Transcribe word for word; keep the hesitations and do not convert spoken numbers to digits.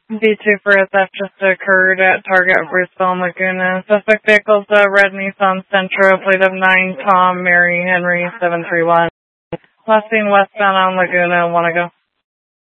B two for a theft just occurred at Target Bruceville and Laguna. Suspect vehicle's a red Nissan Sentra, plate of nine Tom Mary Henry seven three one. Last seen westbound on Laguna, wanna go?